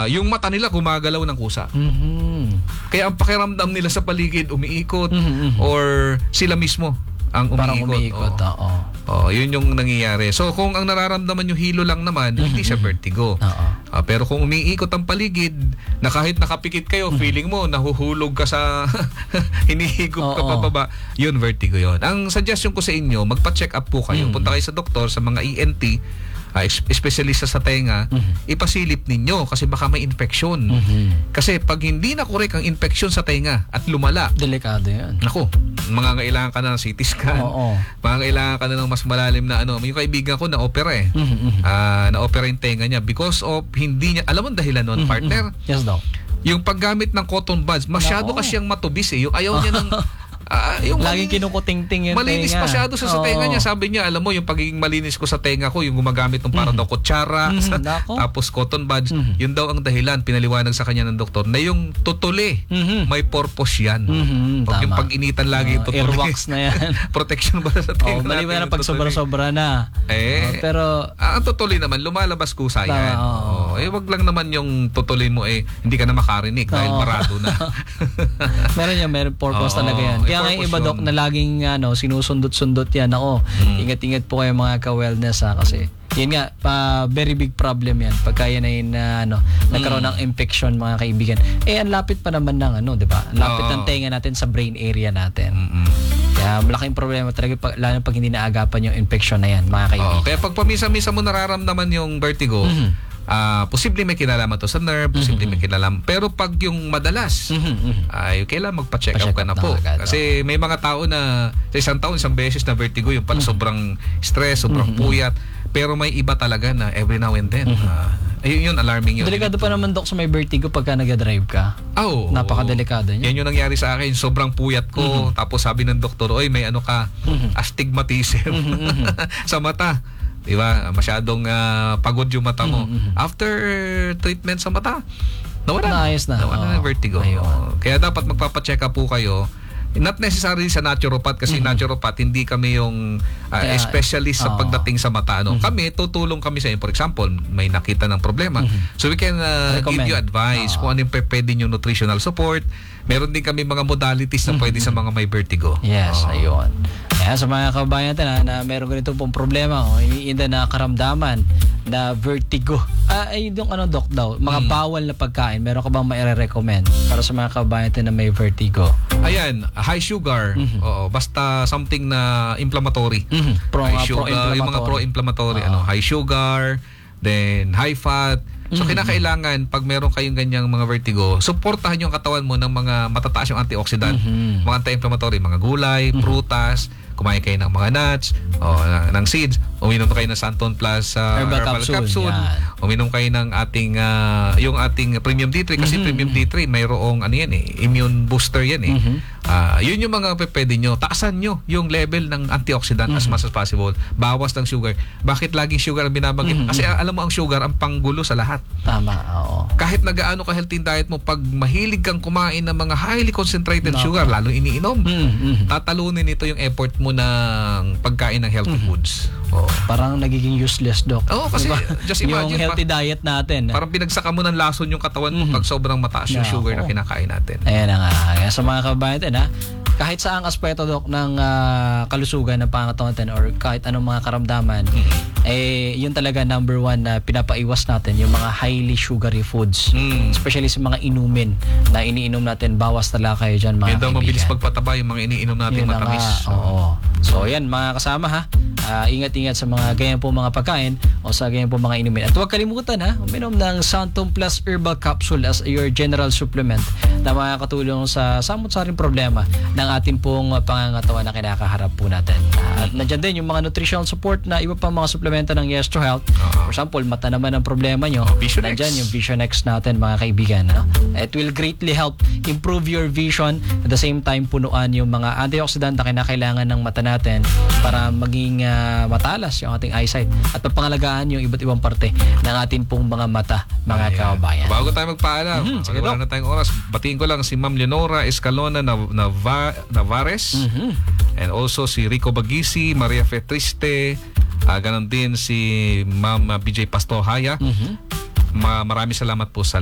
yung mata nila gumagalaw ng kusa. Kaya ang pakiramdam nila sa paligid umiikot or sila mismo ang umiikot. Parang umiikot, yun yung nangyayari. So kung ang nararamdaman yung hilo lang naman, hindi siya vertigo. Pero kung umiikot ang paligid, na kahit nakapikit kayo, feeling mo nahuhulog ka sa hinihigop ka pababa, yun vertigo yun. Ang suggestion ko sa inyo, magpa-check up po kayo. Punta kayo sa doktor, sa mga ENT, espesyalista sa tenga, ipasilip ninyo kasi baka may infeksyon. Kasi pag hindi na correct ang infeksyon sa tenga at lumala, delikado yan. Naku, mangangailangan ka na ng CT scan. Mangangailangan ka na ng mas malalim na ano. Yung kaibigan ko na-opera na-opera yung tenga niya because of hindi niya, alam mo dahilan nun, partner? Yes, Doc. Yung paggamit ng cotton buds, masyado kasiyang matubis yung ayaw niya ng yung laging kinukuting-ting yung malinis tenga. masyado sa tenga niya. Sabi niya, alam mo, yung pagiging malinis ko sa tenga ko, yung gumagamit ng parang daw kutsara, tapos cotton buds, yun daw ang dahilan. Pinaliwanag sa kanya ng doktor na yung tutuli, may purpose yan. Huwag yung pag-initan lagi yung tutuli. Airwax na yan. Protection ba sa tenga natin? Mali ba na pag sobra-sobra na. Pero ang tutuli naman, lumalabas kusa yan. Wag lang naman yung tutuli mo hindi ka na makarinig dahil marado na. meron purpose talaga yan. Kaya nga yung iba, Doc, na laging sinusundot-sundot yan. Ingat-ingat po kayo mga ka-wellness kasi yun nga, very big problem yan pagka yan ay nagkaroon ng infection, mga kaibigan. Ang lapit pa naman ng di ba? Lapit ng tenga natin sa brain area natin. Kaya malaking problema talaga lalo pag hindi naagapan yung infection na yan, mga kaibigan. Kaya pag pamisa-misa mo nararamdaman yung vertigo, posible may kinalaman to sa nerve, posible may kinalaman. Pero pag yung madalas, ay kailangan magpa-check up ka na po. Kasi may mga tao na sa isang taon, isang beses na vertigo, yung pala sobrang stress, sobrang puyat. Pero may iba talaga na every now and then. Yun, alarming yun. Delikado pa naman, Doc, sa may vertigo pagka nag-drive ka. Napakadelikado niya. Yan yung nangyari sa akin. Sobrang puyat ko. Tapos sabi ng doktor, oy, may astigmatism sa mata. Diba? Masyadong pagod yung mata mo. After treatment sa mata, nawala na vertigo. Kaya dapat magpapacheck up po kayo. Not necessarily sa naturopath kasi naturopath hindi kami yung specialist sa pagdating sa mata. Kami, tutulong kami sa inyo. For example, may nakita ng problema. So we can give you advice kung ano yung pwede yung nutritional support. Meron din kami mga modalities na pwede sa mga may vertigo. Yes, ayun. Kaya sa mga kabayan natin na meron ganito pong problema, iniinda na karamdaman na vertigo. Yung Doc daw, mga bawal na pagkain, meron ka bang maire-recommend para sa mga kabayan natin na may vertigo? Ayan, high sugar. Basta something na inflammatory. High sugar, yung mga pro-inflammatory. High sugar, then high fat. So kinakailangan pag meron kayong ganyang mga vertigo, suportahan yung katawan mo ng mga matataas yung antioxidant, mga anti-inflammatory, mga gulay, prutas, kumain kayo ng mga nuts, ng seeds, uminom kayo ng Santon Plus herbal capsule, uminom kayo ng ating yung ating Premium D3 kasi Premium D3 mayroong immune booster yan yun yung mga pwede nyo. Taasan nyo yung level ng antioxidant as much as possible. Bawas ng sugar. Bakit laging sugar ang binabanggit? Kasi alam mo ang sugar ang panggulo sa lahat. Tama, Kahit nagaano ka healthy diet mo, pag mahilig kang kumain ng mga highly concentrated sugar, lalo iniinom, tatalunin ito yung effort mo ng pagkain ng healthy foods. Parang nagiging useless, Doc. Kasi just imagine, yung healthy diet natin. Parang pinagsaka mo ng lason yung katawan mo pag sobrang mataas yung sugar na kinakain natin. Ayan na nga. Sa mga kabayan natin, kahit saang aspeto, Doc, ng kalusugan ng pangatawan natin or kahit anong mga karamdaman, yun talaga number one na pinapaiwas natin, yung mga highly sugary foods. Especially sa mga inumin na iniinom natin, bawas talaga kayo dyan, mga kaibigan. Yun daw mabilis pagpataba yung mga iniinom natin matamis. So yan, mga kasama ingat-ingat sa mga ganyan po mga pagkain o sa ganyan po mga inumin. At huwag kalimutan uminom ng Santon Plus Herbal Capsule as your general supplement na makakatulong sa samot-saring problema ng ating pong pangangatawan na kinakaharap po natin. At nandiyan din yung mga nutritional support na iba pang mga suplemento ng Yes to Health. For example, mata naman ang problema nyo. Nandiyan yung Vision X natin, mga kaibigan. It will greatly help improve your vision, at the same time punuan yung mga antioxidant na kinakailangan ng mata natin para maging matalas yung ating eyesight at mapangalagaan yung iba't ibang parte ng ating pong mga mata, mga kabayan. Bago tayo magpaalam, wala na tayong oras, batiin ko lang si Ma'am Leonora Escalona Navares, and also si Rico Bagisi, Maria Fetriste, ganon din si Ma'am BJ Pastohaya. Maraming salamat po sa